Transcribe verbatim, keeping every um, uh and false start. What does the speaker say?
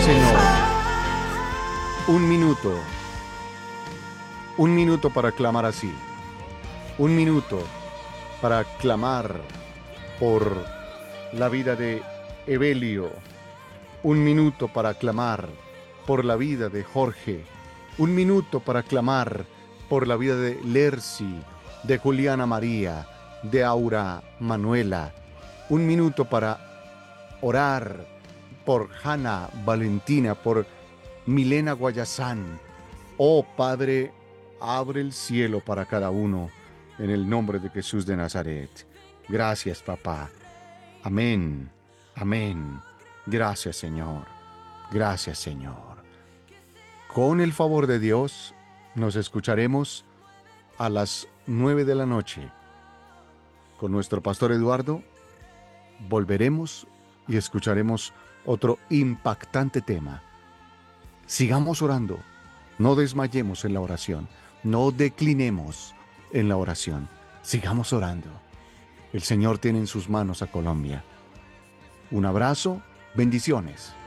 Señor. Un minuto. Un minuto para clamar así. Un minuto para clamar por la vida de Evelio. Un minuto para clamar por la vida de Jorge. Un minuto para clamar por la vida de Lercy, de Juliana María, de Aura Manuela. Un minuto para orar por Hanna Valentina, por Milena Guayasán. Oh Padre, abre el cielo para cada uno en el nombre de Jesús de Nazaret. Gracias, papá. Amén. Amén. Gracias, Señor. Gracias, Señor. Con el favor de Dios, nos escucharemos a las nueve de la noche. Con nuestro pastor Eduardo, volveremos y escucharemos otro impactante tema. Sigamos orando. No desmayemos en la oración. No declinemos en la oración. Sigamos orando. El Señor tiene en sus manos a Colombia. Un abrazo. Bendiciones.